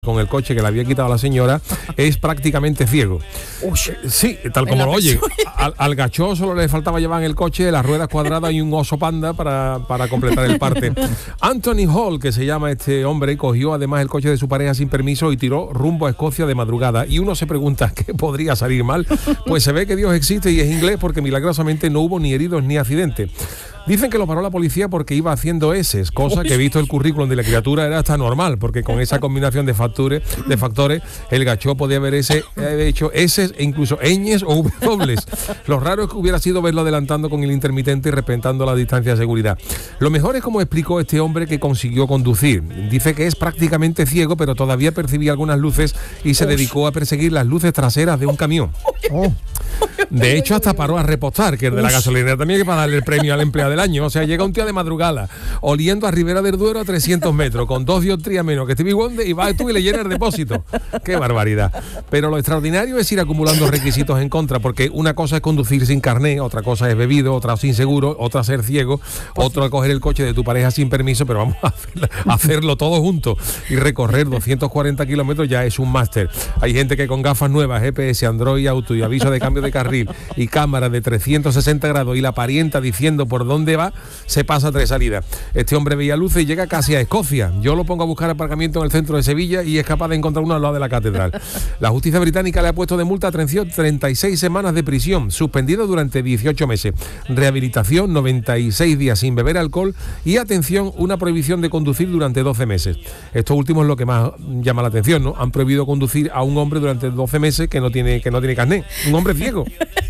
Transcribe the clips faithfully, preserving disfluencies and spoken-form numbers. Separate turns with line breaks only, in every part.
con el coche que le había quitado a la señora, es prácticamente ciego. Uy, sí, tal como lo oye. Al, al gachó solo le faltaba llevar en el coche las ruedas cuadradas y un oso panda para, para completar el parte. Anthony Hall, que se llama este hombre, cogió además el coche de su pareja sin permiso y tiró rumbo a Escocia de madrugada. Y uno se pregunta, ¿qué podría salir mal? Pues se ve que Dios existe y es inglés, porque milagrosamente no hubo ni heridos ni accidentes. Dicen que lo paró la policía porque iba haciendo eses, cosa que visto el currículum de la criatura era hasta normal, porque con esa combinación de factores, de factores el gachó podía haber ese, eh, hecho eses e incluso ñes o dobles. Lo raro es que hubiera sido verlo adelantando con el intermitente y respetando la distancia de seguridad. Lo mejor es como explicó este hombre que consiguió conducir. Dice que es prácticamente ciego, pero todavía percibía algunas luces y se dedicó a perseguir las luces traseras de un camión. Oh. De hecho, hasta paró a repostar, que el de la gasolinera también hay que para darle el premio al empleado del año. O sea, llega un tío de madrugada, oliendo a Ribera del Duero a trescientos metros, con dos dioptrías menos que Stevie Wonder, y vas tú y le llenas el depósito. ¡Qué barbaridad! Pero lo extraordinario es ir acumulando requisitos en contra, porque una cosa es conducir sin carné, otra cosa es bebido, otra sin seguro, otra ser ciego, otra coger el coche de tu pareja sin permiso, pero vamos a hacerlo, a hacerlo todo junto. Y recorrer doscientos cuarenta kilómetros ya es un máster. Hay gente que con gafas nuevas, G P S, Android Auto y aviso de cambio de carril y cámara de trescientos sesenta grados y la parienta diciendo por dónde va, se pasa tres salidas. Este hombre veía luces y llega casi a Escocia. Yo lo pongo a buscar aparcamiento en el centro de Sevilla y es capaz de encontrar uno al lado de la catedral. La justicia británica le ha puesto de multa, atención, treinta y seis semanas de prisión, suspendido durante dieciocho meses, rehabilitación, noventa y seis días sin beber alcohol y, atención, una prohibición de conducir durante doce meses. Esto último es lo que más llama la atención, ¿no? Han prohibido conducir a un hombre durante doce meses que no tiene, que no tiene carné, un hombre ciego.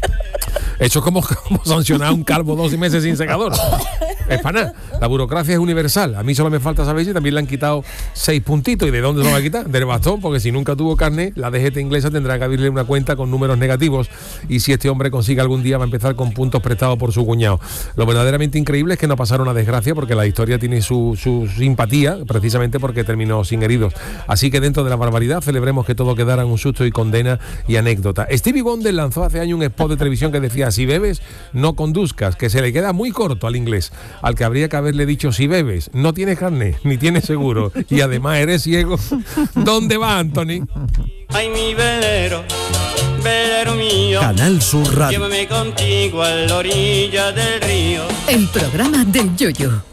Eso es como, como sancionar a un calvo doce meses sin secador. Es para nada. La burocracia es universal. A mí solo me falta saber si también le han quitado seis puntitos. ¿Y de dónde se lo va a quitar? Del bastón, porque si nunca tuvo carne, la D G T inglesa tendrá que abrirle una cuenta con números negativos. Y si este hombre consigue algún día, va a empezar con puntos prestados por su cuñado. Lo verdaderamente increíble es que no pasara una desgracia, porque la historia tiene su, su simpatía, precisamente porque terminó sin heridos. Así que dentro de la barbaridad, celebremos que todo quedara en un susto y condena y anécdota. Stevie Wonder lanzó hace años un spot de televisión que decía: si bebes, no conduzcas, que se le queda muy corto al inglés, al que habría que haberle dicho: si bebes, no tienes carné, ni tienes seguro, y además eres ciego. ¿Dónde va, Anthony?
Ay, mi velero, velero mío,
Canal Sur Radio.
Llévame contigo a la orilla del río.
El programa del Yoyo.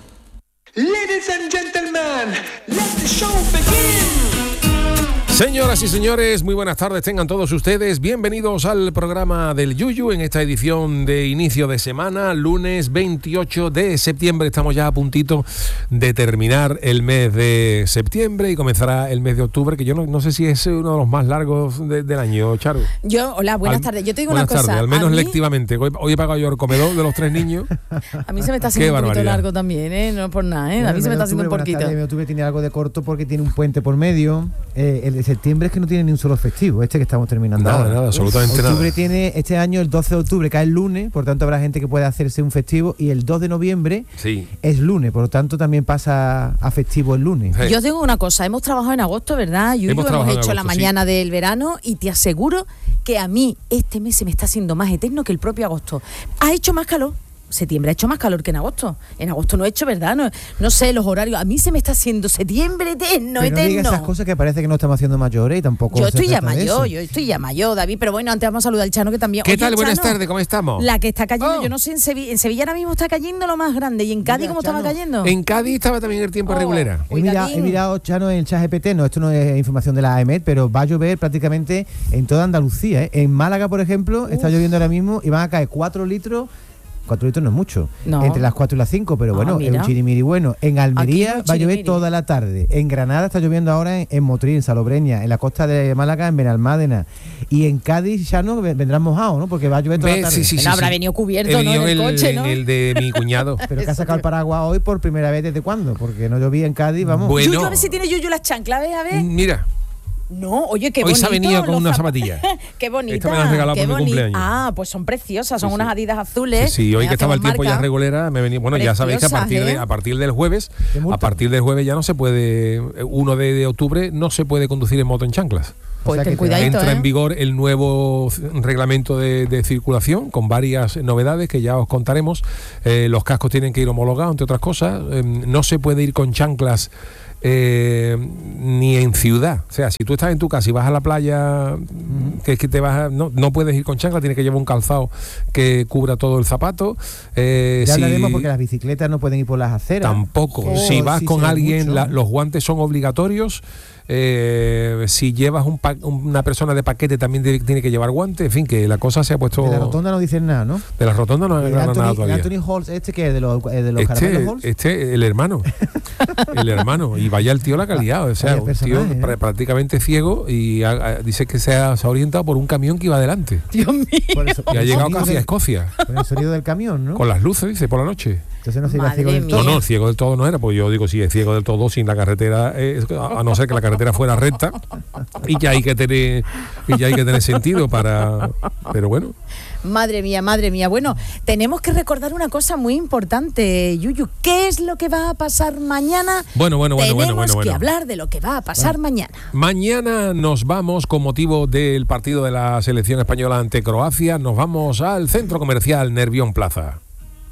Ladies and gentlemen, let the show begin.
Señoras y señores, muy buenas tardes tengan todos ustedes. Bienvenidos al programa del Yuyu en esta edición de inicio de semana, lunes veintiocho de septiembre. Estamos ya a puntito de terminar el mes de septiembre y comenzará el mes de octubre, que yo no, no sé si es uno de los más largos de, del año, Charo.
Yo, hola, buenas al, tardes. Yo te digo una cosa.
Buenas tardes, al menos
mí,
lectivamente. Hoy, hoy he pagado yo el comedor de los tres niños.
A mí se me está haciendo un poquito largo también, ¿eh? No es por nada, ¿eh? A mí se me está haciendo un poquito.
El mes de octubre tiene algo de corto porque tiene un puente por medio. Eh, el de septiembre es que no tiene ni un solo festivo, este que estamos terminando
nada,
ahora.
Nada, absolutamente
octubre
nada.
Octubre tiene, este año el doce de octubre cae el lunes, por tanto habrá gente que pueda hacerse un festivo, y el dos de noviembre sí. es lunes, por lo tanto también pasa a festivo el lunes.
Hey. Yo digo una cosa, hemos trabajado en agosto, ¿verdad? Yuyu, hemos, hemos hecho agosto, la mañana sí. del verano, y te aseguro que a mí este mes se me está haciendo más eterno que el propio agosto. Ha hecho más calor. Septiembre ha hecho más calor que en agosto. En agosto no he hecho, ¿verdad? No, no sé, los horarios. A mí se me está haciendo septiembre eterno,
pero
eterno.
No digas esas cosas que parece que no estamos haciendo mayores y tampoco.
Yo estoy ya mayor, yo estoy ya mayor, David. Pero bueno, antes vamos a saludar al Chano, que también.
¿Qué
Oye,
tal? Buenas
Chano,
tardes, ¿cómo estamos?
La que está cayendo,
oh.
yo no sé, en Sevilla, en Sevilla ahora mismo está cayendo lo más grande. ¿Y en Cádiz Mira, cómo Chano, estaba cayendo?
En Cádiz estaba también el tiempo oh. regular.
He mirado, he mirado, Chano, en el chat G P T, no, esto no es información de la A E M E T, pero va a llover prácticamente en toda Andalucía, ¿eh? En Málaga, por ejemplo, Uf. está lloviendo ahora mismo y van a caer cuatro litros. Cuatro litros no es mucho, no. entre las cuatro y las cinco, pero ah, bueno, mira. es un chirimiri bueno. En Almería va a llover toda la tarde. En Granada está lloviendo ahora en, en Motril, en Salobreña, en la costa de Málaga, en Benalmádena. Y en Cádiz ya no vendrán mojados, ¿no? Porque va a llover toda
Ve,
la tarde.
Sí, sí,
no,
sí,
habrá
sí.
venido cubierto, ¿no? En el, el coche, ¿no?
En el de mi cuñado.
Pero que ha sacado el paraguas hoy por primera vez, ¿desde cuándo? Porque no llovía en Cádiz, vamos.
Bueno.
Yuyu, a ver si tiene Yuyu las chanclas, a ver.
Mira.
No, oye, qué
Hoy
bonito.
se ha venido con una zapatilla.
Qué bonita.
Esta me la han regalado
qué
por mi cumpleaños.
Ah, pues son preciosas, son sí, unas sí. Adidas azules.
Sí, sí. Hoy que estaba el tiempo marca. ya regulera, me venía. Bueno, preciosas, ya sabéis que a partir, ¿eh? de, a partir del jueves, a partir del jueves ya no se puede, uno de octubre no se puede conducir en moto en chanclas.
Pues
o sea,
ten cuidadito,
entra
¿eh?
en vigor el nuevo reglamento de, de circulación con varias novedades que ya os contaremos. Eh, los cascos tienen que ir homologados, entre otras cosas. Eh, no se puede ir con chanclas eh, ni en ciudad. O sea, si tú estás en tu casa y vas a la playa, mm. que es que te vas a, no, no puedes ir con chancla, tienes que llevar un calzado que cubra todo el zapato. Eh,
ya
si,
hablaremos porque las bicicletas no pueden ir por las aceras.
Tampoco.
Oh,
si vas
sí,
con alguien, la,
mucho.
los guantes son obligatorios. Eh, si llevas un pa- una persona de paquete también tiene, tiene que llevar guantes. En fin, que la cosa se ha puesto.
De la rotonda no dicen nada, ¿no?
De la rotonda no hay nada
Anthony,
todavía.
el Anthony Halls, este que es de los, eh, de los caramelos
Este,
Halls.
este, el hermano. El hermano. Y vaya el tío la que ha liado. O sea,
Vaya
un tío
personaje, ¿eh?
pr- prácticamente ciego y ha- ha- dice que se ha, se ha orientado por un camión que iba adelante.
Dios mío.
Por eso-
Y ha
el
llegado
sonido
casi a
del-
Escocia.
Con el sonido del camión, ¿no?
Con las luces, dice, por la noche.
Entonces no se iba
Madre
ciego del
mía.
todo.
No, no, ciego del todo no era, pues yo digo, si es ciego del todo sin la carretera, eh, a no ser que la carretera fuera recta, y ya hay que tener, y ya hay que tener sentido para, pero bueno.
Madre mía, madre mía. Bueno, tenemos que recordar una cosa muy importante, Yuyu. ¿Qué es lo que va a pasar mañana?
Bueno, bueno, bueno,
Tenemos
bueno, bueno,
que
bueno.
hablar de lo que va a pasar mañana.
Mañana nos vamos, con motivo del partido de la selección española ante Croacia, nos vamos al centro comercial Nervión Plaza.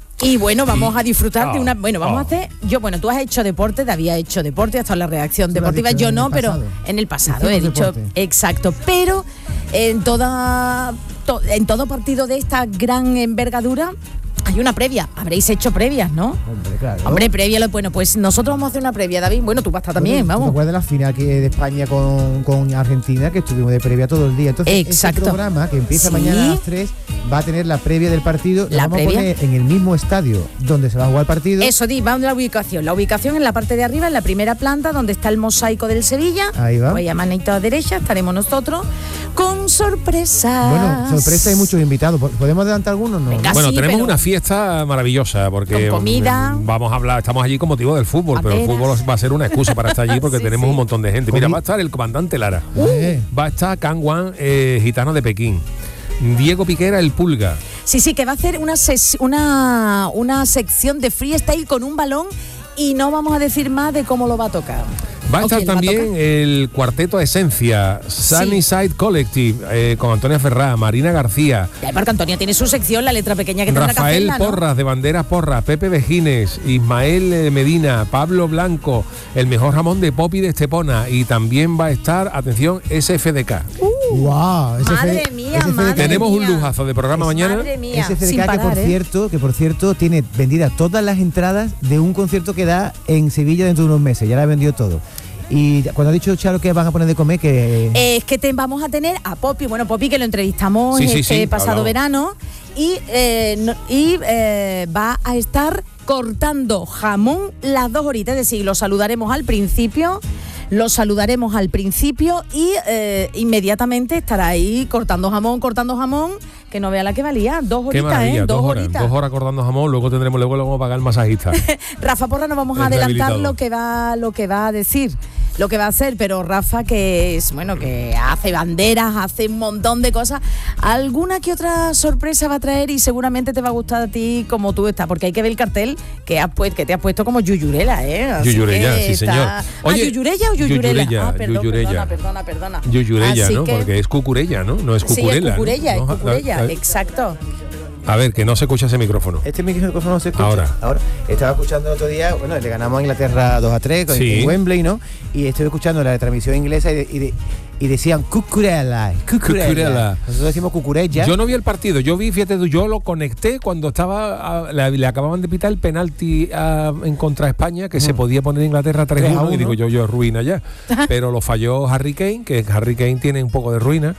Y bueno, vamos a disfrutar de
Oh,
una... Bueno, vamos
oh.
a hacer... Yo, bueno, tú has hecho deporte, te había hecho deporte, hasta la reacción
Tú lo has
deportiva.
dicho
Yo
en
no,
el
pero
pasado.
en el pasado he
Hicimos
dicho...
deporte.
Exacto, pero en toda... to- en todo partido de esta gran envergadura hay una previa. Habréis hecho previas, ¿no?
Hombre, claro.
Hombre, previa, lo- bueno, pues nosotros vamos a hacer una previa, David. Bueno, tú vas a estar también,
¿Te
vamos.
acuerdas de la final que de España con, con Argentina, que estuvimos de previa todo el día? Entonces,
Exacto.
este programa, que empieza
Sí.
mañana a las tres, va a tener la previa del partido.
La
La vamos
previa.
a poner en el mismo estadio donde se va a jugar el partido.
Eso, di, vamos a la ubicación. La ubicación en la parte de arriba, en la primera planta, donde está el mosaico del Sevilla.
Ahí va.
Voy a manita derecha, estaremos nosotros con sorpresas.
Bueno, sorpresa, hay muchos invitados. ¿Podemos adelantar algunos? No.
Venga.
Bueno,
sí,
tenemos
pero-
una fiesta maravillosa porque
Con comida.
mm, vamos a hablar, estamos allí con motivo del fútbol, pero el
Paperas.
fútbol va a ser una excusa para estar allí porque
Sí,
tenemos
sí.
un montón de gente. Mira,
Comi-
va a estar el comandante Lara,
Eh,
va a estar Can Wan, eh, gitano de Pekín, Diego Piquera, el Pulga.
Sí, sí, que va a hacer una, ses- una, una sección de freestyle con un balón y no vamos a decir más de cómo lo va a tocar.
Va a
¿O
estar
quién lo va a
también
tocar?
el cuarteto Esencia, Sunnyside Collective, eh, con Antonia Ferrá, Marina García,
Ya, Marco Antonio tiene su sección, la letra pequeña que tendrá que
Rafael
hacerla, ¿no?
Porras de Banderas Porras, Pepe Vejines, Ismael eh, Medina, Pablo Blanco, el mejor jamón de Popi de Estepona, y también va a estar, atención, S F D K.
wow, ese
Madre
F-
mía,
ese F D K
madre
Tenemos un
mía.
lujazo de programa mañana.
Madre mía,
Ese F D
sin
K que
parar,
por
¿eh?
cierto, que por cierto tiene vendidas todas las entradas de un concierto que da en Sevilla dentro de unos meses. Ya la ha vendido todo. Y cuando ha dicho Charo que van a poner de comer, que
Es que te, vamos a tener a Popi, bueno, Popi que lo entrevistamos
Sí, sí,
este
sí,
pasado
hablamos.
verano y, eh, no- y eh, va a estar cortando jamón las dos horitas, es decir, lo saludaremos al principio, lo saludaremos al principio y eh, inmediatamente estará ahí cortando jamón, cortando jamón, que no vea la que valía, dos
Qué
horitas,
maravilla,
¿eh?
dos, horas,
horitas.
dos horas cortando jamón, luego tendremos, luego le vamos a pagar el masajista.
Rafa Porra, nos vamos a
El
adelantar
rehabilitado.
lo que va lo que va a decir, lo que va a hacer, pero Rafa, que es bueno, que hace banderas, hace un montón de cosas, alguna que otra sorpresa va a traer y seguramente te va a gustar a ti como tú estás, porque hay que ver el cartel que has puesto, que te has puesto como Yuyurela, ¿eh? Así
Yuyurella,
que
sí,
está-
señor.
¿Ah,
Oye,
Yuyurella o Yuyurela?
Yuyurella,
Ah, perdón,
Yuyurella.
perdona, perdona, perdona.
Yuyurella,
Así
¿no?
que-
Porque es cucurella, ¿no? No es
Sí,
cucurela.
es cucurella,
¿no?
es
¿no?
cucurella,
A ver,
exacto.
a ver, que no se escucha ese micrófono.
este micrófono no se escucha.
Ahora.
Ahora. Estaba escuchando el otro día, bueno, le ganamos a Inglaterra dos a tres con
Sí.
en Wembley, ¿no? Y estoy escuchando la transmisión inglesa y, de- y, de- y decían cucurella, cucurella.
Cucurella.
Nosotros decimos cucurella.
Yo no vi el partido, yo vi, fíjate, tú, yo lo conecté cuando estaba, a- le, le acababan de pitar el penalti a- en contra España, que se podía poner Inglaterra tres a
tres a
uno, y
uno.
digo yo, yo ruina ya. Pero lo falló Harry Kane, que Harry Kane tiene un poco de ruina,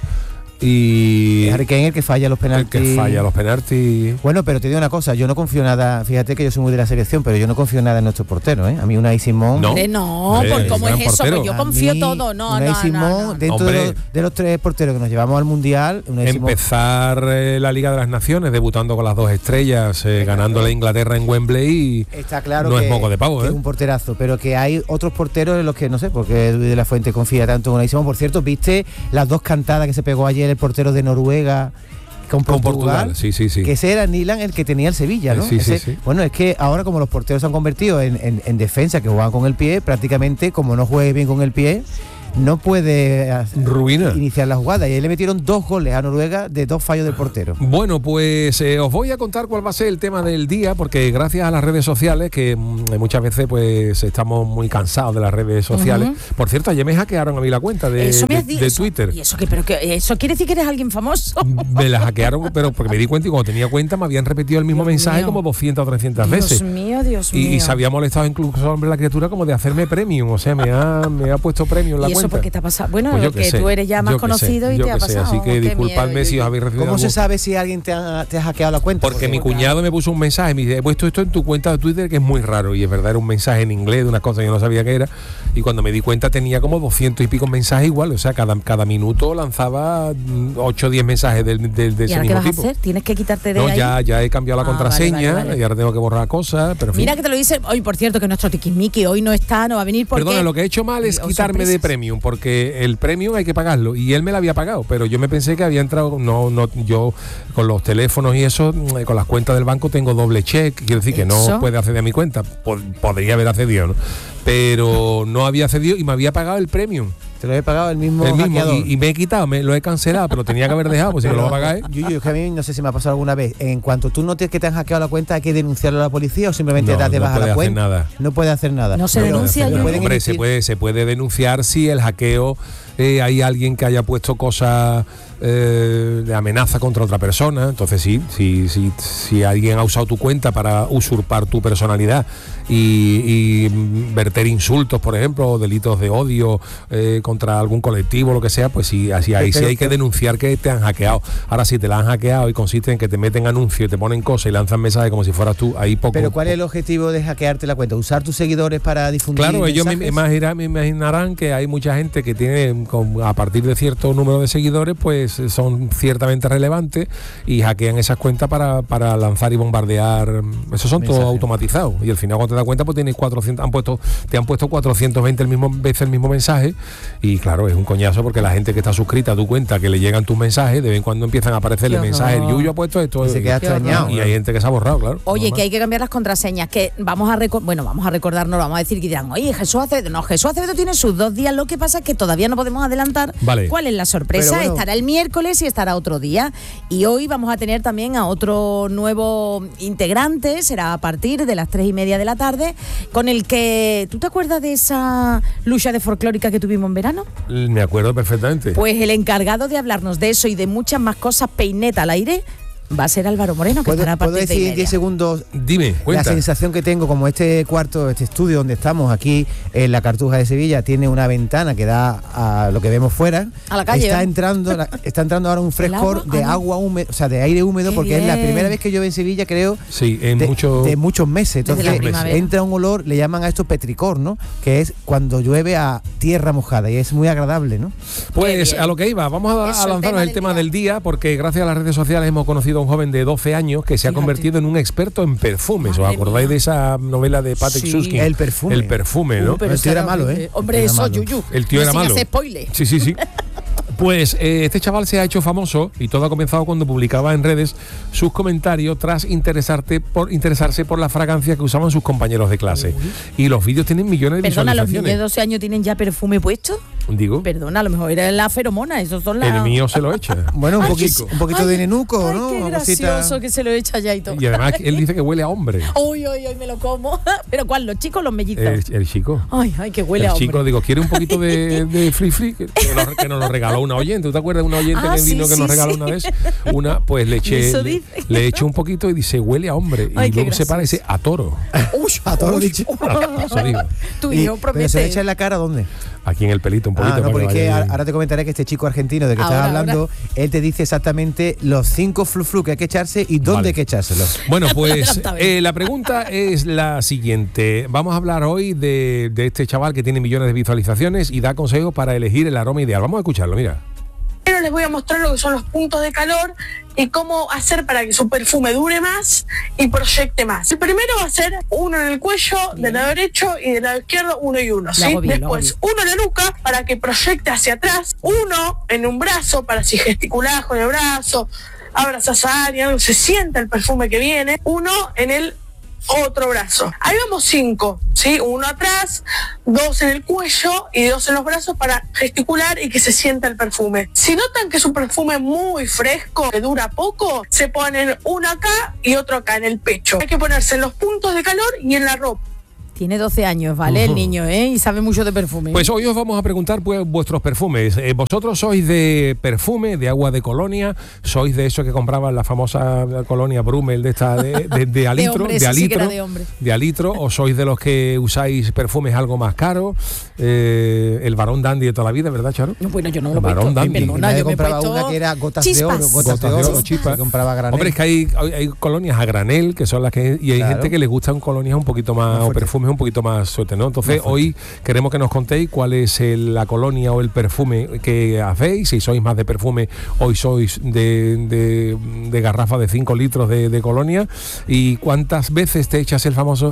y
Harry Kane el que falla los
el
penaltis.
que falla los penaltis.
Bueno, pero te digo una cosa, yo no confío nada, fíjate que yo soy muy de la selección, pero yo no confío nada en nuestro portero, ¿eh? A mí Unai Simón...
No.
Hombre, no,
Hombre,
pues ¿cómo
gran
es eso?
portero.
Pues yo
A
confío
mí,
todo, no,
Unai
no,
Simón,
no, no.
dentro
Hombre.
de los, de los tres porteros que nos llevamos al Mundial, Unai Simón...
Empezar eh, la Liga de las Naciones debutando con las dos estrellas, eh, ganándole a Inglaterra en Wembley, y
Está claro
no
que,
es moco de pavo,
que
¿eh?
es un porterazo, pero que hay otros porteros en los que no sé, porque Luis de la Fuente confía tanto en Unai Simón. Por cierto, ¿viste las dos cantadas que se pegó ayer el portero de Noruega con
Con
Portugal?
Portugal, sí, sí, sí.
Que ese era Nilan el que tenía el Sevilla, ¿no?
Eh, sí, sí,
Ese-
sí.
Bueno, es que ahora como los porteros se han convertido en, en- en defensa, que juegan con el pie, prácticamente como no juegue bien con el pie, no puede
Ruina.
iniciar la jugada. Y ahí le metieron dos goles a Noruega de dos fallos del portero.
Bueno, pues eh, os voy a contar cuál va a ser el tema del día, porque gracias a las redes sociales, que mm, muchas veces pues estamos muy cansados de las redes sociales. Uh-huh. Por cierto, ayer me hackearon a mí la cuenta de,
eso
de,
de
de
eso,
Twitter.
¿Y eso qué? ¿Pero qué? ¿Eso quiere decir que eres alguien famoso?
Me la hackearon, pero porque me di cuenta y cuando tenía cuenta me habían repetido el mismo
Dios
mensaje
mío.
como doscientas o trescientas
Dios
veces.
Dios mío, Dios
y,
mío.
Y se había molestado incluso hombre la criatura como de hacerme premium, o sea, me ha, me ha puesto premium en la
¿Y eso
cuenta.
por qué te ha pasado? Bueno,
Pues yo
que
sé,
tú eres ya más
yo que
conocido
sé,
y
yo
te ha
que sé,
pasado.
así que
Qué
disculpadme
miedo,
si
yo-
os habéis recibido
¿Cómo
algún...
se sabe si alguien te ha, te ha hackeado la cuenta?
Porque mi cuñado me puso un mensaje, me dice, he puesto esto en tu cuenta de Twitter que es muy raro, y es verdad, era un mensaje en inglés de una cosa que yo no sabía qué era, y cuando me di cuenta tenía como doscientos y pico mensajes igual, o sea, cada, cada minuto lanzaba ocho o diez mensajes del, del, de
¿Y
ese
ahora qué
mismo
vas a
tipo.
hacer? ¿Tienes que quitarte de
No,
ahí?
ya, ya he cambiado la
Ah,
contraseña,
vale, vale, vale.
y ahora tengo que borrar cosas, pero en fin.
Mira que te lo dice hoy, por cierto, que nuestro tiquismiqui hoy no está, no va a venir porque...
Perdona, lo que he hecho mal es
Oh,
quitarme
sorpresas.
de premium, porque el premium hay que pagarlo y él me lo había pagado, pero yo me pensé que había entrado, no, no, yo con los teléfonos y eso, mm, con las cuentas del banco tengo doble check, quiero decir que
Eso.
no puede acceder a mi cuenta, Pod- podría haber accedido, ¿no? Pero no había accedido y me había pagado el premium,
Te lo he pagado el mismo,
el mismo,
hackeador.
y, y me he quitado, me lo he cancelado, pero tenía que haber dejado, pues si me lo va a pagar, ¿eh?
Yuyu, es que a mí no sé si me ha pasado alguna vez. En cuanto tú notes que te han hackeado la cuenta, hay que denunciarlo a la policía o simplemente
No,
das de
no
baja
puede
la
hacer
cuenta.
nada.
No puede hacer nada.
No se
Pero
denuncia,
le
Yuyu.
pueden
Hombre, se
emitir-
puede, se puede denunciar si el hackeo, eh, hay alguien que haya puesto cosas eh, de amenaza contra otra persona. Entonces sí, sí, sí, si alguien ha usado tu cuenta para usurpar tu personalidad y, y verter insultos, por ejemplo, o delitos de odio eh, contra algún colectivo, lo que sea, pues sí, así ahí sí
Pero-
hay que denunciar que te han hackeado. Ahora, si te la han hackeado y consiste en que te meten anuncios y te ponen cosas y lanzan mensajes como si fueras tú, ahí poco.
Pero ¿cuál es el objetivo de hackearte la cuenta? ¿Usar tus seguidores para difundir
Claro, ellos me,
mensajes?
imagina- me imaginarán que hay mucha gente que tiene, con- a partir de cierto número de seguidores, pues son ciertamente relevantes y hackean esas cuentas para, para lanzar y bombardear. Esos son todos
Mensajes.
automatizados. Y al final, cuando te das cuenta, pues tienes cuatrocientos, han puesto, te han puesto cuatrocientos veinte el mismo, veces el mismo mensaje. Y claro, es un coñazo porque la gente que está suscrita a tu cuenta, que le llegan tus mensajes, de vez en cuando empiezan a aparecerle
Qué
mensajes.
horror.
Yuyu ha puesto esto.
Y se queda
Qué
extrañado.
Y hay gente que se ha borrado, claro.
Oye,
normal.
que hay que cambiar las contraseñas, que vamos a reco- bueno, vamos a recordarnos, vamos a decir que dirán, oye, Jesús Acevedo, no, Jesús Acevedo tiene sus dos días, lo que pasa es que todavía no podemos adelantar
Vale.
cuál es la sorpresa,
Pero bueno.
estará el miércoles y estará otro día, y hoy vamos a tener también a otro nuevo integrante, será a partir de las tres y media de la tarde, con el que, ¿tú te acuerdas de esa lucha de folclórica que tuvimos en verano?
Me acuerdo perfectamente.
Pues el encargado de hablarnos de eso y de muchas más cosas, peineta al aire, va a ser Álvaro Moreno, que
¿Puedo,
estará a
puedo
partir de
decir
y
en
media.
diez segundos
Dime,
la
cuenta.
sensación que tengo? Como este cuarto, este estudio donde estamos aquí en la Cartuja de Sevilla tiene una ventana que da a lo que vemos fuera,
A la calle,
está
¿eh?
entrando la- está entrando ahora un frescor
agua?
de
Ah, no.
agua húmeda, o sea, de aire húmedo,
Qué
porque es la
bien.
primera vez que llueve en Sevilla, creo,
Sí, en
de,
mucho...
de muchos meses.
Desde
Entonces
la primavera.
entra un olor, le llaman a esto petricor, ¿no? Que es cuando llueve a tierra mojada y es muy agradable, ¿no?
Pues
bien.
a lo que iba, vamos a,
Eso,
a
el
lanzarnos
tema
el
del
tema
día.
del día, porque gracias a las redes sociales hemos conocido a un joven de doce años que se ha
Fíjate.
convertido en un experto en perfumes. ¿Os
Madre
acordáis
mía.
de esa novela de Patrick
Sí.
Susskind?
El perfume.
El perfume, ¿no?
Uh, pero
El tío era
eso
malo,
horrible.
¿eh?
Hombre,
Era
eso,
malo.
Yuyu.
El tío
No
era
sin
malo.
hacer spoiler.
Sí, sí, sí. Pues eh, este chaval se ha hecho famoso y todo ha comenzado cuando publicaba en redes sus comentarios tras interesarte por, interesarse por la fragancia que usaban sus compañeros de clase. Y los vídeos tienen millones de
Perdona, ¿los niños de
visualizaciones.
doce años tienen ya perfume puesto?
Digo,
Perdona, a lo mejor era la feromona, esos son las...
el mío se lo echa.
Bueno, un,
Ay,
poquito,
qué-
un poquito
ay,
de nenuco,
ay,
¿no?
qué
Una cosita-
gracioso que se lo echa ya y todo.
Y además él dice que huele a hombre.
Uy, uy, uy, me lo como. ¿Pero cuál? ¿Los chicos o los mellizos?
El, el chico.
Ay, ay, que huele
el
a hombre.
chico, digo, ¿quiere un poquito de, de free free? Que, que nos, que nos lo regaló una oyente. ¿Tú te acuerdas de una oyente
Ah,
que vino
sí,
que
sí,
nos regaló
sí.
una vez? Una, pues le eché,
Eso
le,
dice.
le eché un poquito y dice, huele a hombre.
Ay,
y
qué
luego se para y dice, a toro.
Uy,
A todo lo
uy,
dicho.
Eso digo.
Tu
Y-
hijo
¿Pero se le
promete.
echa en la cara dónde?
Aquí en el pelito un poquito.
Ah, no,
para
porque es que
vaya
ahora
bien.
ahora te comentaré que este chico argentino de que
Ahora,
estás hablando, él te dice exactamente los cinco flu-flu que hay que echarse y dónde
Vale.
hay que echárselos.
Bueno, pues
Adelanta, ven.
eh, la pregunta es la siguiente. Vamos a hablar hoy de, de este chaval que tiene millones de visualizaciones y da consejos para elegir el aroma ideal. Vamos a escucharlo, mira.
Primero les voy a mostrar lo que son los puntos de calor y cómo hacer para que su perfume dure más y proyecte más. El primero va a ser uno en el cuello, del lado derecho, y del lado izquierdo uno y uno. ¿sí?
hago bien, lo hago
Después uno en la nuca para que proyecte hacia atrás, uno en un brazo para si gesticulás con el brazo, abrazás a alguien, algo, se sienta el perfume que viene, uno en el otro brazo. Ahí vamos cinco, ¿sí? Uno atrás, dos en el cuello y dos en los brazos para gesticular y que se sienta el perfume. Si notan que es un perfume muy fresco, que dura poco, se ponen uno acá y otro acá en el pecho. Hay que ponerse en los puntos de calor y en la ropa.
Tiene doce años, ¿vale? Uh-huh. El niño, ¿eh? Y sabe mucho de perfume.
Pues hoy os vamos a preguntar pues, vuestros perfumes. Eh, ¿Vosotros sois de perfume, de agua de colonia? ¿Sois de eso que compraban la famosa colonia Brummel de esta de, de, de a litro?
de, hombre,
de a litro,
sí de, hombre.
de a litro. ¿O sois de los que usáis perfumes algo más caros? Eh, el Barón Dandy de toda la vida, ¿verdad, Charo?
No, bueno, yo no lo he
Barón
puesto.
Dandy.
Perdona, yo compraba una que era gotas
chispas.
de oro, gotas,
gotas
de oro,
oro chispas.
Compraba granel.
Hombre, es que hay, hay, hay colonias a granel, que son las que... Y hay claro. gente que les gustan colonias un poquito más, más o perfumes un poquito más sueltos, ¿no? Entonces, hoy queremos que nos contéis cuál es el, la colonia o el perfume que hacéis, si sois más de perfume, hoy sois de, de, de garrafa de cinco litros de, de colonia, y cuántas veces te echas el famoso...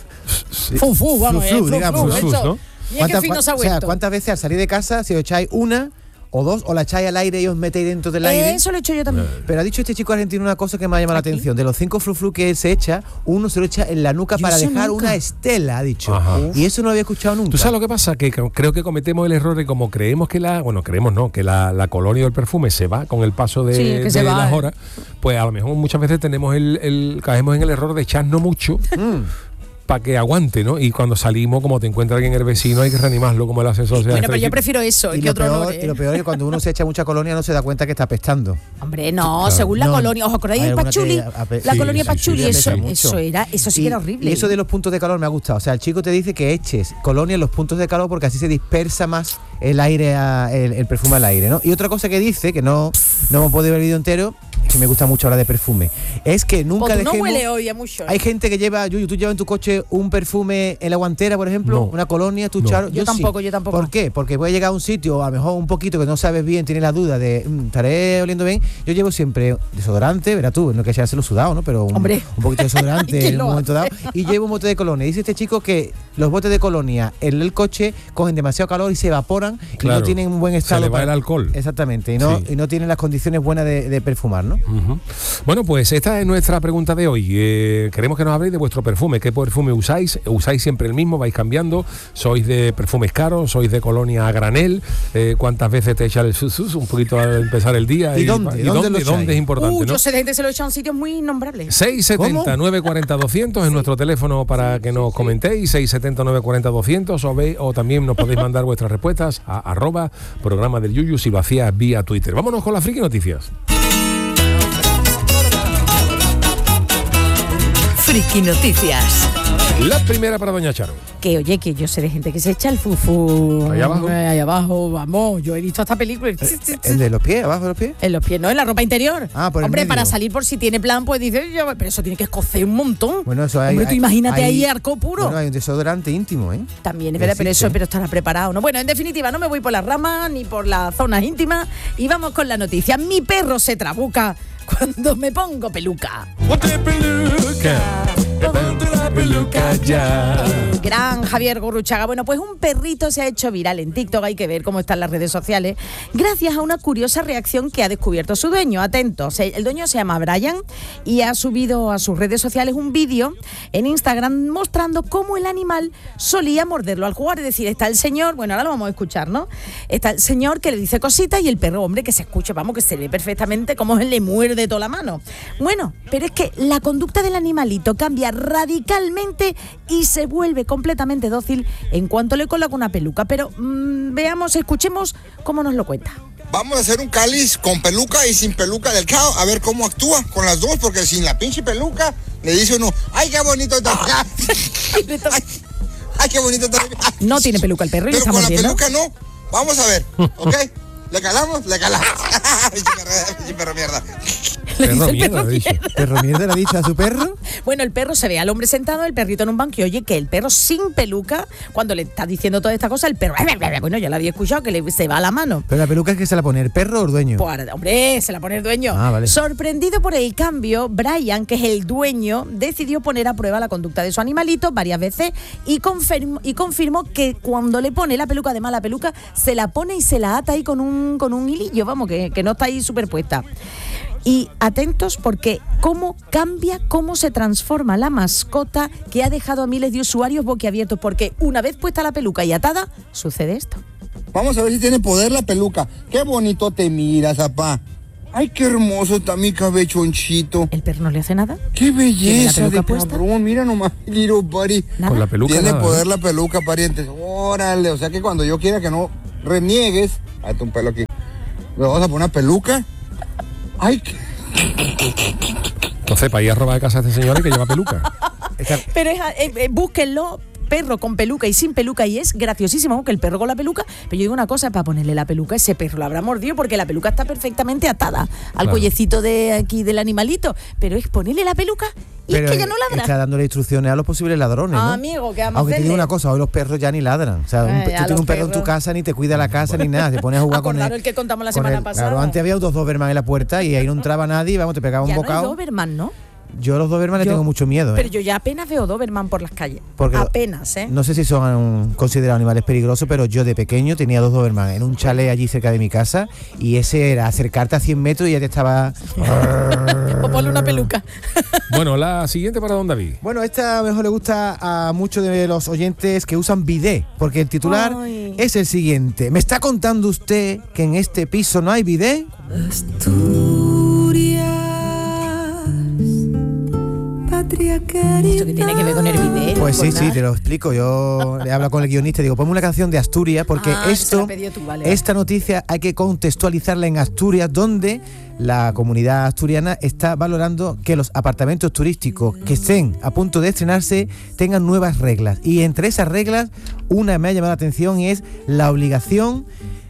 Fufu, vamos,
flu, flu,
eh,
digamos,
flu, flu,
¿no?
¿Cuántas, fino se ha
o sea, ¿cuántas veces al salir de casa, si os echáis una o dos, o la echáis al aire y os metéis dentro del aire?
Eso lo he hecho yo también.
Pero ha dicho este chico argentino una cosa que me ha llamado
¿Aquí?
la atención. De los cinco fruflu que él se echa, uno se lo echa en la nuca
Yo
para dejar
nunca.
una estela, ha dicho.
Ajá.
Y eso no lo había escuchado nunca.
¿Tú sabes lo que pasa? Que creo que cometemos el error de como creemos que la... Bueno, creemos no, que la, la colonia o el perfume se va con el paso de,
Sí, que
de
se va,
las
eh.
horas, pues a lo mejor muchas veces tenemos el, el caemos en el error de echarnos mucho para que aguante, ¿no? Y cuando salimos, como te encuentra alguien el vecino, hay que reanimarlo como el ascensor.
Bueno, pero yo prefiero eso
y,
que
lo
otro
peor,
olor, ¿eh?
y lo peor es que cuando uno se echa mucha colonia no se da cuenta que está apestando.
Hombre, no,
Claro.
según la
No,
colonia. ¿Os acordáis
hay
del
alguna
Pachuli?
que ape-
La
sí,
colonia
sí, sí,
Pachuli,
sí,
eso,
sí,
mucho.
eso era, eso sí
y,
que era horrible.
Y eso de los puntos de calor me ha gustado. O sea, el chico te dice que eches colonia en los puntos de calor porque así se dispersa más el aire, a, el, el perfume al aire, ¿no? Y otra cosa que dice, que no, no hemos podido ver el vídeo entero, que me gusta mucho hablar de perfume, es que nunca
Pues tú no
dejemos...
huele hoy a mucho.
Hay gente que lleva, Yuyu, tú llevas en tu coche un perfume en la guantera, por ejemplo,
No.
una colonia, tú,
No.
Charo.
Yo
sí.
tampoco, yo tampoco.
¿Por qué? Porque voy a llegar a un sitio, a lo mejor un poquito que no sabes bien, tienes la duda de, mm, estaré oliendo bien. Yo llevo siempre desodorante, verás tú, no hay que echárselo sudado, ¿no? Pero un,
Hombre.
un poquito de desodorante
¿Quién
en
lo
un momento
hace?
dado. Y llevo un bote de colonia. Dice este chico que los botes de colonia en el coche cogen demasiado calor y se evaporan y
Claro.
no tienen un buen
Se
estado.
le va
para-
el alcohol.
Exactamente, y no,
Sí.
y no tienen las condiciones buenas de, de perfumar, ¿no?
Ujú. Bueno, pues esta es nuestra pregunta de hoy. Eh, queremos que nos habléis de vuestro perfume. ¿Qué perfume usáis? ¿Usáis siempre el mismo? ¿Vais cambiando? ¿Sois de perfumes caros? ¿Sois de colonia a granel? Eh, ¿Cuántas veces te echa el susus un poquito al empezar el día?
¿Y dónde?
¿Y
¿Dónde
dónde,
lo echáis?
dónde es importante,
Uh,
¿no?
yo sé de gente que se lo echa en sitios muy innombrables.
seis setenta,
¿Cómo?
nueve cuarenta, doscientos es nuestro teléfono para que nos comentéis. seis setenta, nueve cuarenta, doscientos o, ve, o también nos podéis mandar vuestras respuestas a arroba programa del Yuyu si lo hacías vía Twitter. Vámonos con las friki noticias.
Friki Noticias.
La primera para doña Charo.
Que oye, que yo sé de gente que se echa el fufu.
Ahí abajo.
Eh, Ahí abajo, vamos. Yo he visto esta película.
¿El de los pies, abajo de los pies?
En los pies, no, en la ropa interior.
Ah, por el
Hombre,
medio.
para salir por si tiene plan, pues dice, yo, pero eso tiene que escocer un montón.
Bueno, eso hay.
Hombre, tú
hay-
imagínate
hay-
ahí arco puro.
Bueno, hay un desodorante íntimo, ¿eh?
También es verdad, pero
Existe.
eso pero estará preparado, ¿no? Bueno, en definitiva, no me voy por las ramas ni por las zonas íntimas y vamos con la noticia. Mi perro se trabuca cuando me pongo peluca.
Ponte peluca, ponte la peluca ya.
El gran Javier Gurruchaga. Bueno, pues un perrito se ha hecho viral en TikTok, hay que ver cómo están las redes sociales, gracias a una curiosa reacción que ha descubierto su dueño. Atentos, el dueño se llama Brian y ha subido a sus redes sociales un vídeo en Instagram mostrando cómo el animal solía morderlo al jugar. Es decir, está el señor, bueno, ahora lo vamos a escuchar, ¿no? Está el señor que le dice cositas y el perro, hombre, que se escucha, vamos, que se ve perfectamente cómo él le muerde toda la mano. Bueno, pero es que la conducta del animalito cambia radicalmente y se vuelve completamente dócil en cuanto le coloca una peluca. Pero mmm, veamos, escuchemos cómo nos lo cuenta.
Vamos a hacer un cáliz con peluca y sin peluca del cao, a ver cómo actúa con las dos, porque sin la pinche peluca le dice uno, ¡ay, qué bonito está! ¡Ay, ay, qué bonito está!
No tiene peluca el perro y le
Pero
está
con la
mordiendo.
peluca no. Vamos a ver, ¿ok? ¿Le calamos? Le calamos. Pinche perro, pinche perro mierda.
Le dice
Perro
el
mierda,
perro
he dicho.
mierda.
¿Perro mierda le ha dicho a su perro?
Bueno, el perro se ve al hombre sentado, el perrito en un banco y oye que el perro sin peluca, cuando le está diciendo toda esta cosa, el perro, bueno, ya lo había escuchado, que le, se va a la mano.
Pero la peluca es que se la pone el perro o el dueño.
Pues, hombre, se la pone el dueño.
Ah, vale.
Sorprendido por el cambio, Brian, que es el dueño, decidió poner a prueba la conducta de su animalito varias veces y confirmó, y confirmó que cuando le pone la peluca, además la peluca, se la pone y se la ata ahí con un, con un hilillo, vamos, que, que no está ahí superpuesta. Y atentos porque cómo cambia, cómo se transforma la mascota que ha dejado a miles de usuarios boquiabiertos, porque una vez puesta la peluca y atada, sucede esto.
Vamos a ver si tiene poder la peluca. Qué bonito te miras, papá. Ay, qué hermoso está mi cabechonchito.
¿El perro no le hace nada?
Qué belleza de
puesta?
cabrón. Mira nomás, little buddy.
¿Nada?
Con la peluca
Tiene
nada,
poder
¿eh?
la peluca, parientes. Órale, o sea que cuando yo quiera que no reniegues... Ahí está un pelo aquí. Le vamos a poner una peluca. Ay, qué...
Entonces, para ir a robar de casa a este señor hay que lleva peluca.
Pero es, eh, eh, búsquenlo, perro con peluca y sin peluca, y es graciosísimo, aunque el perro con la peluca. Pero yo digo una cosa, para ponerle la peluca, ese perro lo habrá mordido porque la peluca está perfectamente atada al
Claro.
cuellecito de aquí del animalito. Pero es ponerle la peluca y
Pero
es que ya no ladra.
está dándole instrucciones a los posibles ladrones, ¿no?
Ah, amigo, ¿qué vamos a
Aunque te
hacerle?
digo una cosa, hoy los perros ya ni ladran. O sea, un,
Ay,
tú
a
tienes
los
un perro en tu
perros.
casa, ni te cuida la casa ni nada. Te pones a jugar con
Acordaros
él.
el que contamos la
con
semana
él.
pasada.
Claro, antes había dos Doberman en la puerta y ahí no entraba nadie, vamos, te pegaba un
Ya no
bocado.
hay Doberman, ¿no?
Yo a los Doberman les
Yo-
tengo mucho miedo, ¿eh?
Pero yo ya apenas veo Doberman por las calles.
Porque lo-
apenas, ¿eh?
No sé si son um, considerados animales peligrosos, pero yo de pequeño tenía dos Doberman en un chalet allí cerca de mi casa y ese era acercarte a cien metros y ya te estaba...
O ponle una peluca.
Bueno, la siguiente para don David.
Bueno, esta a lo mejor le gusta a muchos de los oyentes que usan bidet, porque el titular
Ay.
es el siguiente. ¿Me está contando usted que en este piso no hay bidet?
¿Esto que tiene que ver con el bidet?
Pues sí,
Con
sí,
nada.
te lo explico. Yo le hablo con el guionista y digo, ponme una canción de Asturias, porque
Ah, se la
esto,
has pedido tú, vale,
esta noticia hay que contextualizarla en Asturias, donde la comunidad asturiana está valorando que los apartamentos turísticos que estén a punto de estrenarse tengan nuevas reglas. Y entre esas reglas, una me ha llamado la atención y es la obligación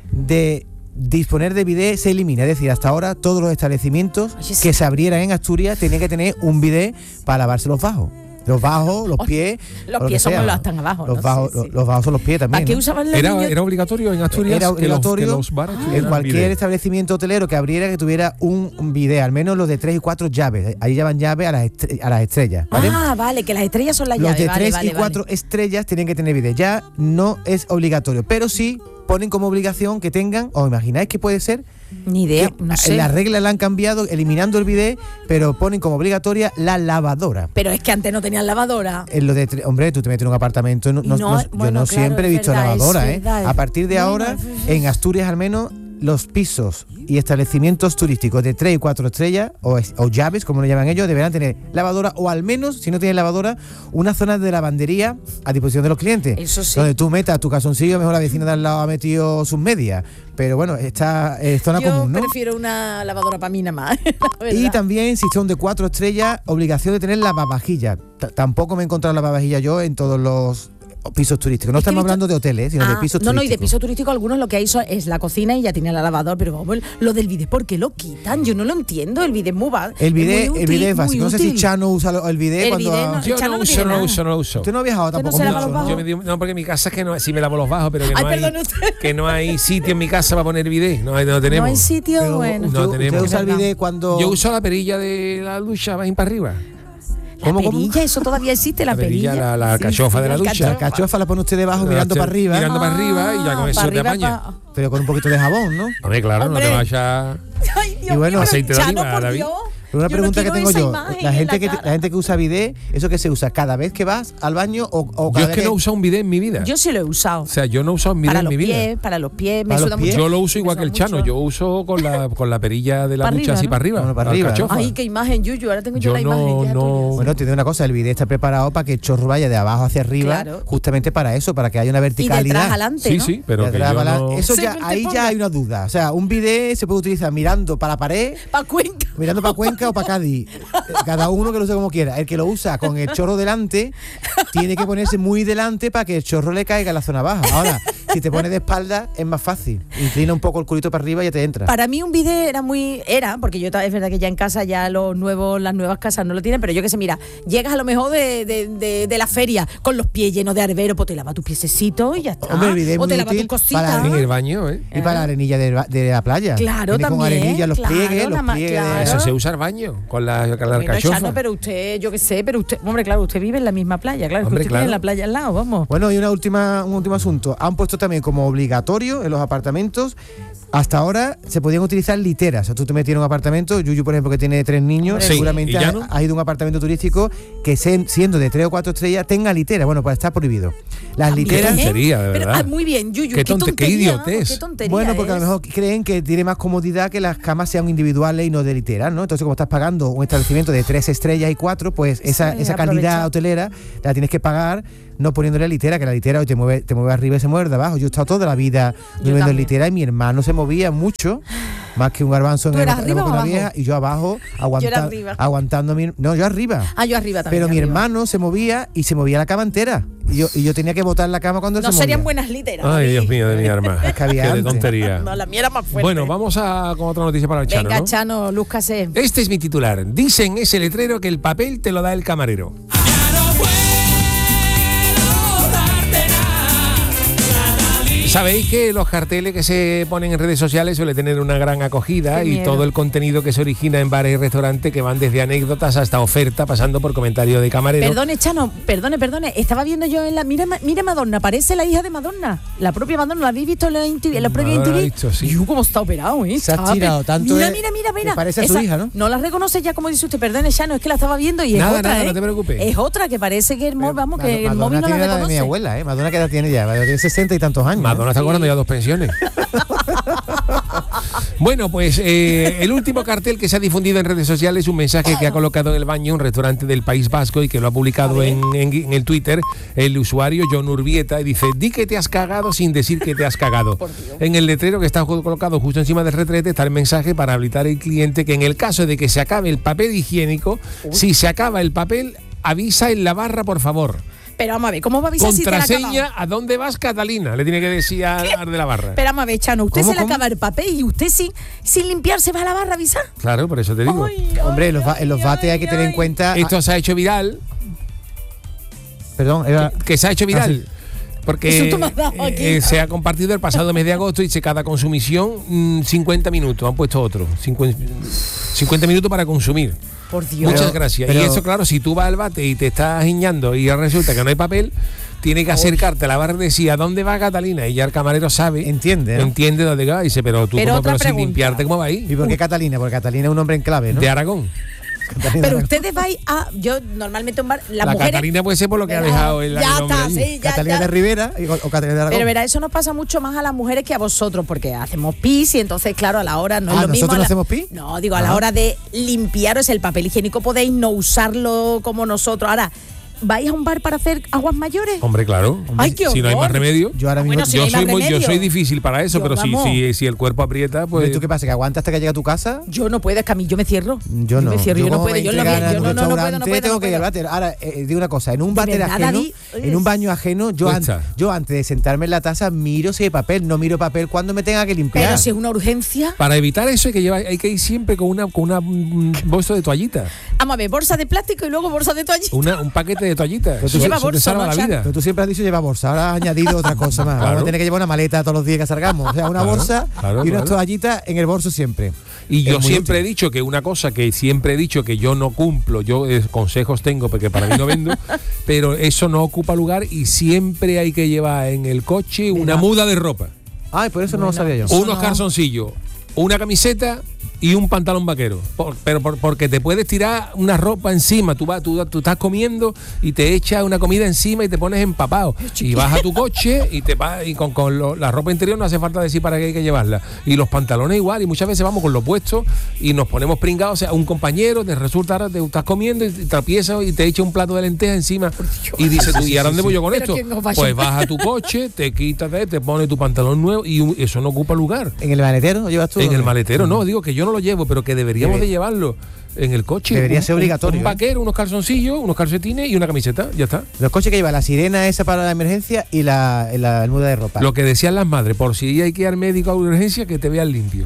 de disponer de bidet se elimina. Es decir, hasta ahora todos los establecimientos
Oye, sí.
que se abrieran en Asturias tenían que tener un bidet para lavarse los bajos. Los bajos, los pies.
Los
o lo
pies
que sea.
son los están abajo,
Los
¿no?
bajos,
Sí, sí.
los, los bajos son los pies también.
¿Para qué
¿no?
usaban los
Era,
niños?
era obligatorio en Asturias
Era
que los-
obligatorio
que los bares
en
tuvieran
cualquier
bidet.
establecimiento hotelero que abriera que tuviera un, un bidet, al menos los de tres y cuatro llaves. Ahí llevan llaves a las, estre- a las estrellas, ¿vale?
Ah, vale, que las estrellas son las
Los
llaves.
de
vale,
tres
vale,
y cuatro
vale.
estrellas tienen que tener bidet. Ya no es obligatorio, pero sí ponen como obligación que tengan, ¿os imagináis que puede ser?
Ni idea,
Que
no sé.
Las reglas la han cambiado eliminando el bidet, pero ponen como obligatoria la lavadora.
Pero es que antes no tenían lavadora.
En lo de tre- hombre, tú te metes en un apartamento, no,
Y
no-
no,
no- yo
bueno,
no
claro,
siempre he
es
visto
verdad,
lavadora,
es
¿eh?
verdad.
A partir de
Bueno,
ahora,
sí, sí.
en Asturias al menos, los pisos y establecimientos turísticos de tres y cuatro estrellas, o, es- o llaves, como lo llaman ellos, deberán tener lavadora, o al menos, si no tienen lavadora, una zona de lavandería a disposición de los clientes.
Eso sí.
Donde tú metas tu calzoncillo, mejor la vecina de al lado ha metido sus medias. Pero bueno, está es zona
Yo
común, ¿no?
prefiero una lavadora para mí nada más. la
Y
verdad.
también, si son de cuatro estrellas, obligación de tener lavavajillas. T- Tampoco me he encontrado lavavajillas yo en todos los pisos turísticos. No
Es que he
estamos
visto-
hablando de hoteles, sino de
Ah,
pisos
no, no, y de
turísticos.
piso turístico algunos lo que hay son- es la cocina y ya tiene la lavadora, pero vamos, lo del bidet, ¿por qué lo quitan? Yo no lo entiendo, el bidet es muy va-
El bidet,
es muy
el
útil,
bidet es
muy
básico. No sé si
útil.
Chano usa lo- el bidet
El
cuando...
bidet
ha-
no-
Yo
Chano
no
no
uso,
tiene
no
nada.
uso, no uso.
Usted no ha viajado
Usted no
tampoco
se lava
mucho,
los
¿no?
bajos.
Yo me digo- no, porque en mi casa es que no, sí me lavo los bajos, pero que no,
Ay,
hay,
perdón, usted.
que no hay sitio en mi casa para poner bidet. No, hay- no tenemos.
No hay sitio,
Pero
bueno.
usted,
No
usted
tenemos.
usa el
Es verdad.
bidet cuando...
Yo uso la perilla de la ducha, va para arriba.
La
¿Cómo, cómo?
perilla, eso todavía existe, la,
La perilla,
perilla.
la- la cachofa de la
el
ducha.
cachofa.
La cachofa la pone usted debajo
La
mirando
estoy
para arriba,
mirando para arriba y ya con
Ah,
eso
pa'
te
arriba,
apaña.
pa-
pero con un poquito de jabón, ¿no?
Hombre, claro,
Hombre.
no te vayas.
Ay, Dios
Y bueno,
mío,
aceite de
Chano,
oliva,
por
David.
Dios.
Pero una
Yo no
pregunta que
quiero
tengo
esa
yo,
imagen
la
en
gente, que,
cara.
la gente que usa bidet, ¿eso que se usa cada vez que vas al baño o, o
Yo
cada
es que
vez
no he usado un bidet en mi vida.
Yo sí lo he usado.
O sea, yo no he usado un bidet
Para
en
los
mi vida.
pies, para los pies, me
Para los
suda
pies.
mucho.
Yo lo uso igual
Me
que el
suda
Chano,
mucho.
yo uso con la, con la perilla de la
Pa'
ducha
arriba,
así
¿no?
para arriba.
Bueno, para
la
arriba, ¿no?
cachofa.
Ay, qué imagen, Yuyu, ahora tengo yo,
Yo
la imagen.
no-
ya tú.
no-
Bueno, te digo una cosa, el bidet está preparado para que el chorro vaya de abajo hacia arriba,
Claro.
justamente para eso, para que haya una
Y
verticalidad.
detrás adelante,
Sí,
¿no?
sí, pero
De
que
atrás
yo
para-
no...
Eso ya,
Según te
ahí
ponga.
ya hay una duda. O sea, un bidet se puede utilizar mirando para la pared,
Pa' Cuenca.
mirando para Cuenca o para Cádiz. Cada uno que lo use como quiera. El que lo usa con el chorro delante, tiene que ponerse muy delante para que el chorro le caiga en la zona baja. Ahora, si te pones de espalda, es más fácil. Inclina un poco el culito para arriba y ya te entra.
Para mí un bidet era muy... Era, porque yo ta- es verdad que ya en casa ya los nuevos, las nuevas casas no lo tienen, pero yo que sé, mira, llegas a lo mejor de, de, de, de la feria con los pies llenos de arbero, pues te lavas tus piececitos y ya está.
Hombre, el bidet es
o
muy
te lavas
útil
tus cositas.
para
En el baño, ¿eh?
Y para la arenilla de, de la playa.
Claro,
Viene con
también,
arenilla, los
claro,
pliegues,
nada
los
más,
pliegues. de-
claro.
Eso se usa el baño, con la, con la
Bueno,
cachofa.
Chano, pero usted, yo qué sé, pero usted, hombre, claro, usted vive en la misma playa, claro, es que
Hombre,
usted
claro.
tiene la playa al lado, vamos.
Bueno, y una última, un último asunto. Han puesto también como obligatorio en los apartamentos Hasta ahora se podían utilizar literas. O sea, tú te metías en un apartamento, Yuyu, por ejemplo, que tiene tres niños,
Sí,
seguramente
¿y ya
ha,
no?
ha ido a un apartamento turístico que se- siendo de tres o cuatro estrellas tenga litera. Bueno, pues está prohibido. Las
También.
literas...
tontería, de
Pero,
verdad.
ah, muy bien, Yuyu,
Qué
qué,
tonte- qué
tontería,
idiotez.
qué tontería
Bueno, porque a lo
es.
mejor creen que tiene más comodidad que las camas sean individuales y no de literas, ¿no? Entonces, como estás pagando un establecimiento de tres estrellas y cuatro, pues esa,
Sí,
esa calidad
aprovecha.
hotelera la tienes que pagar no poniéndole litera, que la litera hoy te mueve, te mueve arriba y se mueve de abajo. Yo he estado toda la vida durmiendo en
también.
litera y mi hermano se movía mucho, más que un garbanzo en
¿Tú
el-
eras
en la
arriba
boca
o
de una
abajo?
vieja, y yo abajo aguanta-
arriba.
aguantando mi... No, yo arriba.
Ah, yo arriba también.
Pero mi
arriba.
hermano se movía y se movía la cama entera. Y yo, y yo tenía que botar la cama cuando él
No
se
serían
movía.
buenas literas.
Ay,
David.
Dios mío de mi arma.
Es que había
Qué de
antes.
tontería.
No, la mía era más fuerte.
Bueno, vamos a con otra noticia para el Chano,
Venga,
¿no?
Chano, lúzcase.
Este es mi titular. Dicen ese letrero que el papel te lo da el camarero. Sabéis que los carteles que se ponen en redes sociales suelen tener una gran acogida
Qué
y
miedo.
todo el contenido que se origina en bares y restaurantes que van desde anécdotas hasta oferta, pasando por comentarios de camarero.
Perdone, Chano, perdone, perdone. Estaba viendo yo en la. Mira, Ma- mira Madonna, parece la hija de Madonna. La propia Madonna, ¿la habéis visto en la, in- en la propia
Madonna la he
T V?
visto, sí.
Yo, cómo está operado, ¿eh?
Se ha
Está
estirado
pe-
tanto
Mira,
de-
mira, mira,
que
mira.
parece a su hija, ¿no?
No la reconoce ya, como dice usted. Perdone, Chano, es que la estaba viendo y es
Nada,
otra,
nada,
¿eh?
no te preocupes.
Es otra que parece que el móvil, vamos, que el
Madonna
móvil no la
tiene la edad de mi
reconoce.
abuela, ¿eh? Madonna, ¿qué edad tiene ya? Madonna tiene sesenta y tantos años. ¿eh?
Madonna está cobrando ya dos pensiones. Bueno, pues eh, el último cartel que se ha difundido en redes sociales es un mensaje que ha colocado en el baño un restaurante del País Vasco y que lo ha publicado en, en- en el Twitter el usuario John Urbieta y dice: di que te has cagado sin decir que te has cagado. En el letrero que está colocado justo encima del retrete está el mensaje para habilitar al cliente que en el caso de que se acabe el papel higiénico, si se acaba el papel, avisa en la barra, por favor.
Pero vamos a ver, ¿cómo va a avisar si te la ha
Contraseña,
acabado?
¿a dónde vas, Catalina? Le tiene que decir al al de la barra.
Pero vamos a ver, Chano, usted
¿Cómo,
se le
cómo?
acaba el papel y usted sin, sin limpiarse va a la barra a avisar.
Claro, por eso te digo.
Ay,
Hombre,
ay,
en los, ba- en los
ay,
bates hay que tener en
ay.
cuenta...
Esto se ha hecho viral.
Perdón, era...
Que se ha hecho viral. Porque
Eso tú me has dado aquí.
eh, se ha compartido el pasado mes de agosto y dice cada consumición mm, cincuenta minutos. Han puesto otro. cincuenta, cincuenta minutos para consumir.
Por Dios.
Muchas
Pero-
gracias.
pero-
Y eso, claro, si tú vas al bate y te estás guiñando y ya resulta que no hay papel, tienes que acercarte a la barra y decir: ¿a dónde va Catalina? Y ya el camarero sabe.
Entiende, ¿no?
Entiende dónde va. Y dice: pero tú,
Pero
¿cómo,
otra
pero sin
pregunta.
limpiarte, ¿cómo va ahí?
¿Y por qué Catalina? Porque Catalina es un hombre en clave, ¿no?
De Aragón.
Catalina
Pero
de-
ustedes vais a. Yo normalmente un bar. Las
La
mujeres.
Catalina puede ser por lo que ha
Verá,
dejado el, el
ya
hombre
está,
allí.
sí, ya,
Catalina
ya.
de Rivera y- o, o Catalina de Aragón.
Pero verá, eso nos pasa mucho más a las mujeres que a vosotros, porque hacemos pis y entonces, claro, a la hora no es
Ah,
lo mismo.
¿nosotros
a
no
la-
hacemos pis?
No, digo, a la
Ah.
hora de limpiaros el papel higiénico podéis no usarlo como nosotros. Ahora, ¿vais a un bar para hacer aguas mayores?
Hombre, claro.
Ay, qué
si no hay
horror.
más remedio.
Yo ahora mismo...
Bueno, si no
yo,
hay
soy
más
muy, yo
remedio.
soy difícil para eso,
Yo,
pero si,
vamos.
si, si el cuerpo aprieta, pues.
¿Tú qué pasa? ¿Que aguanta hasta que llega a tu casa?
Yo no puedo, es que a mí yo me cierro.
Yo no.
me cierro, yo, no
como
puedo,
me
yo, en lo
entregan
bien, yo
en
no,
un
no, no puedo, no
restaurante,
puedo.
tengo
no
que ir al
puedo.
váter. Ahora, eh, digo una cosa, en un
De
váter
verdad,
ajeno,
David,
en un baño ajeno, yo, an-
Cuesta.
yo antes de sentarme en la taza miro si hay papel, no miro papel cuando me tenga que limpiar.
Pero si es una urgencia.
Para evitar eso hay que llevar, hay que ir siempre con una con una mm, bolsa de toallita,
Vamos a ver, bolsa de plástico y luego bolsa de toallita.
una, un paquete de toallitas.
tú
Eso,
lleva
eso te
bolso,
salva
¿no,
la
Chano?
vida.
Pero tú siempre has dicho lleva bolsa, ahora has añadido otra cosa más.
Claro.
Vamos a tener que llevar una maleta todos los días que salgamos. O sea, una
Claro,
bolsa
claro,
y unas
claro.
toallitas en el bolso siempre.
Y yo
Es muy
siempre
útil.
he dicho que una cosa que siempre he dicho que yo no cumplo, yo eh, consejos tengo porque para mí no vendo, pero eso no ocupa lugar y siempre hay que llevar en el coche una
Mira.
muda de ropa,
Ay, por eso no lo sabía yo.
Eso
unos
no.
calzoncillos, una camiseta y un pantalón vaquero. Por- pero por- porque te puedes tirar una ropa encima. Tú, vas, tú, tú estás comiendo y te echas una comida encima y te pones empapado. Y vas a tu coche y te vas y con, con lo- la ropa interior no hace falta decir para qué hay que llevarla. Y los pantalones igual. Y muchas veces vamos con los puestos y nos ponemos pringados. O sea, un compañero te resulta, ahora te estás comiendo y te tropiezas y te echa un plato de lentejas encima. Y dices tú, ¿y ahora dónde voy yo con
Pero
esto?
que no vaya-
Pues vas a tu coche, te quitas, de- te pones tu pantalón nuevo y un- eso no ocupa lugar.
¿En el maletero lo llevas tú?
En el maletero, no, digo que yo no lo llevo, pero que deberíamos
Debe-
de llevarlo en el coche.
Debería
Un-
ser
un-
obligatorio,
Un,
¿eh?
vaquero, unos calzoncillos, unos calcetines y una camiseta, ya está.
Los coches que lleva la sirena esa para la emergencia y la, la, la muda de ropa.
Lo que decían las madres, por si hay que ir al médico a urgencia, que te vean limpio.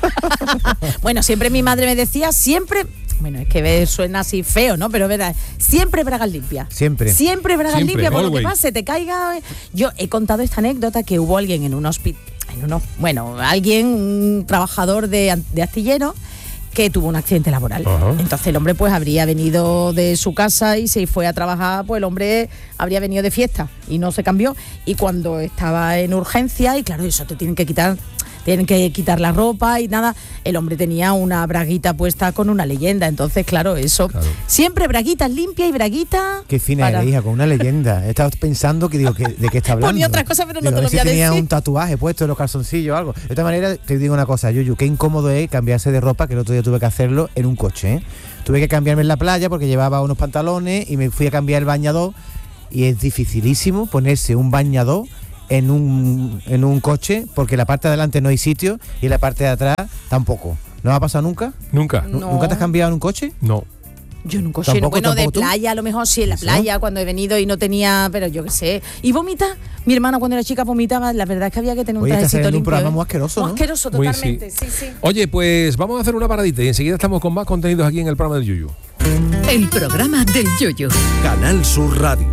Bueno, siempre mi madre me decía, siempre. Bueno, es que ve- suena así feo, ¿no? Pero verdad, siempre bragas limpias.
Siempre.
Siempre bragas
Siempre,
limpias, por lo que
always.
pase, te caiga. Yo he contado esta anécdota que hubo alguien en un hospital, en uno, bueno, alguien, un trabajador de, an- de astillero, que tuvo un accidente laboral.
Ajá.
Entonces el hombre pues habría venido de su casa y se fue a trabajar, pues el hombre habría venido de fiesta y no se cambió. Y cuando estaba en urgencia, y claro, eso te tienen que quitar tienen que quitar la ropa y nada. El hombre tenía una braguita puesta con una leyenda, entonces claro, eso. Claro. Siempre braguitas limpias y braguitas.
Qué fina para... era, hija, con una leyenda. He estado pensando que digo, que, ¿de qué está hablando?
Ponía otras cosas, pero no
digo,
te lo voy a
si
decir.
tenía un tatuaje puesto en los calzoncillos o algo. De esta manera, te digo una cosa, Yuyu, qué incómodo es cambiarse de ropa, que el otro día tuve que hacerlo en un coche, ¿eh? Tuve que cambiarme en la playa porque llevaba unos pantalones y me fui a cambiar el bañador y es dificilísimo ponerse un bañador en un, en un coche porque la parte de adelante no hay sitio y la parte de atrás tampoco. ¿No ha pasado nunca?
Nunca.
No.
¿Nunca te has cambiado en un coche?
No.
Yo en un coche, no, bueno, de playa, a lo mejor sí, en la playa, cuando he venido y no tenía, pero yo qué sé. ¿Y vomita? Mi hermana cuando era chica vomitaba, la verdad es que había que tener un
Oye,
trajecito limpio.
un programa
¿eh?
muy asqueroso,
Muy
¿no?
asqueroso,
Muy,
totalmente,
sí.
sí, sí.
Oye, pues vamos a hacer una paradita y enseguida estamos con más contenidos aquí en el programa del Yuyu.
El programa del Yuyu.
Canal Sur Radio.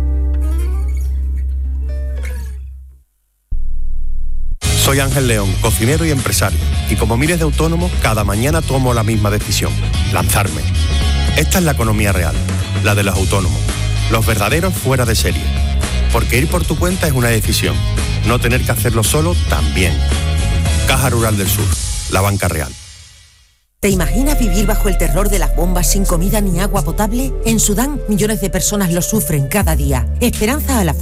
Soy Ángel León, cocinero y empresario, y como miles de autónomos, cada mañana tomo la misma decisión, lanzarme. Esta es la economía real, la de los autónomos, los verdaderos fuera de serie. Porque ir por tu cuenta es una decisión, no tener que hacerlo solo también. Caja Rural del Sur, la banca real.
¿Te imaginas vivir bajo el terror de las bombas sin comida ni agua potable? En Sudán, millones de personas lo sufren cada día. Esperanza a la